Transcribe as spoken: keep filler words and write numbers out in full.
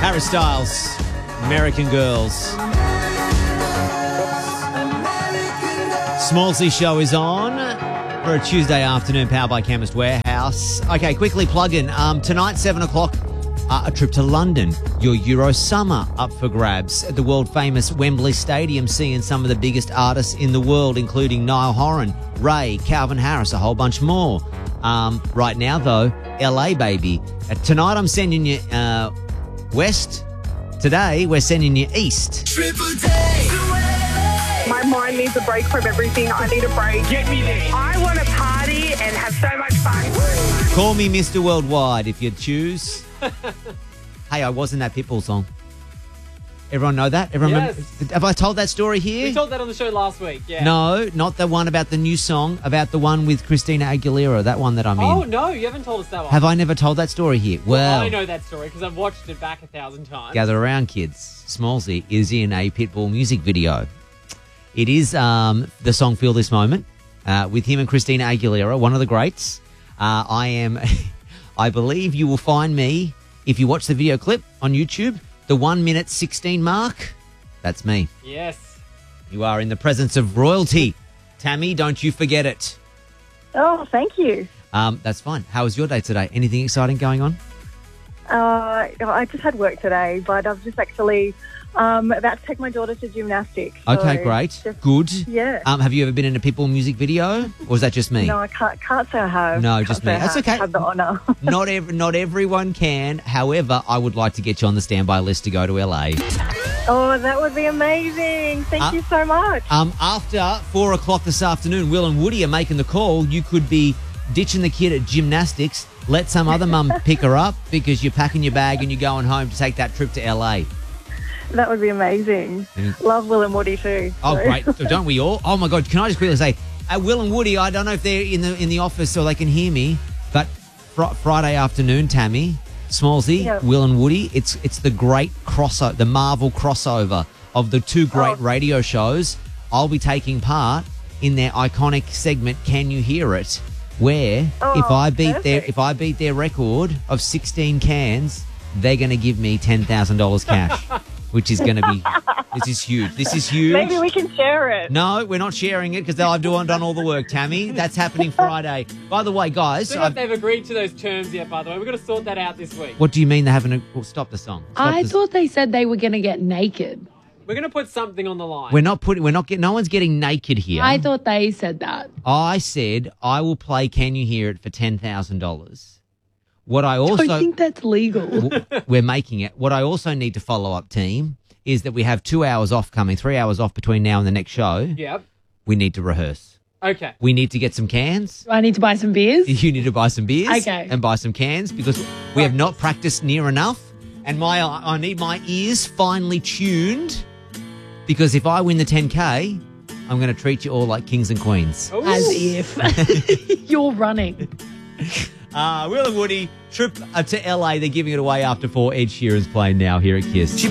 Harry Styles, American Girls. Smallsy Show is on for a Tuesday afternoon, powered by Chemist Warehouse. Okay, quickly plug in. Um, tonight, seven o'clock, uh, a trip to London. Your Euro Summer up for grabs at the world-famous Wembley Stadium, seeing some of the biggest artists in the world, including Niall Horan, Ray, Calvin Harris, a whole bunch more. Um, right now, though, L A, baby. Uh, tonight, I'm sending you uh, west. Today, we're sending you east. Triple J. My mind needs a break from everything. I need a break. Get me there. I want to party and have so much fun. Call me Mister Worldwide if you choose. Hey, I was in that Pitbull song. Everyone know that? Everyone Yes. remember? Have I told that story here? We told that on the show last week, yeah. No, not the one about the new song, about the one with Christina Aguilera, that one that I'm Oh, in. no, you haven't told us that one. Have I never told that story here? Well, I know that story because I've watched it back a thousand times. gather around, kids. Smallsy is in a Pitbull music video. It is um, the song Feel This Moment uh, with him and Christina Aguilera, one of the greats. Uh, I am, I believe you will find me, if you watch the video clip on YouTube, the one minute sixteen mark. That's me. Yes. You are in the presence of royalty. Tammy, don't you forget it. Oh, thank you. Um, that's fine. How was your day today? Anything exciting going on? Uh, I just had work today, but I was just actually um, about to take my daughter to gymnastics. so Okay, great. just- Good. Yeah. Um, have you ever been in a Pitbull music video? Or is that just me? No, I can't, can't say I have. No, Can't just say me. I That's have- okay. Had the honour. Not ev- not everyone can. However, I would like to get you on the standby list to go to L A. Oh, that would be amazing. Thank Uh, you so much. Um, after four o'clock this afternoon, Will and Woody are making the call. You could be ditching the kid at gymnastics. Let some other mum pick her up because you're packing your bag and you're going home to take that trip to L A. That would be amazing. Mm. Love Will and Woody too. Oh, so- great. Don't we all? Oh, my God. Can I just quickly say, uh, Will and Woody, I don't know if they're in the in the office so they can hear me, but fr- Friday afternoon, Tammy, Smallsy, Yeah. Will and Woody, it's it's the great crossover, the Marvel crossover of the two great Oh. radio shows. I'll be taking part in their iconic segment, Can You Hear It? Where Oh, if I beat their perfect. if I beat their record of sixteen cans, they're going to give me ten thousand dollars cash, which is going to be this is huge. This is huge. Maybe we can share it. No, we're not sharing it because I've done, done all the work, Tammy. That's happening Friday. By the way, guys, Don't know if I've, they've agreed to those terms yet, by the way. We've got to sort that out this week. what do you mean they haven't? Well, stop the song. Stop I the- thought they said they were going to get naked. We're going to put something on the line. we're not putting. We're not getting. No one's getting naked here. I thought they said that. I said I will play. Can you hear it for ten thousand dollars? What I I also think that's legal. w- we're making it. What I also need to follow up, team, is that we have two hours off coming, three hours off between now and the next show. Yep. We need to rehearse. Okay. We need to get some cans. Do I need to buy some beers? You need to buy some beers Okay. and buy some cans because we have not practiced near enough. And my I need my ears finely tuned because if I win the ten K, I'm going to treat you all like kings and queens. Ooh. As if. You're running. Uh, Will and Woody, trip uh, to L A. They're giving it away after four. Ed Sheeran's playing now here at Kiss.